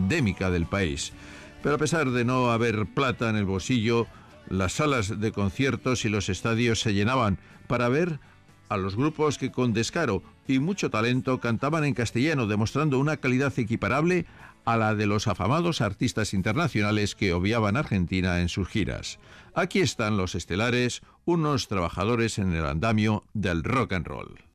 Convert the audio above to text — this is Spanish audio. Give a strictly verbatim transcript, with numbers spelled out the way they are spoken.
endémica del país. Pero a pesar de no haber plata en el bolsillo, las salas de conciertos y los estadios se llenaban para ver a los grupos que con descaro y mucho talento cantaban en castellano, demostrando una calidad equiparable a la de los afamados artistas internacionales que obviaban Argentina en sus giras. Aquí están los estelares, unos trabajadores en el andamio del rock and roll.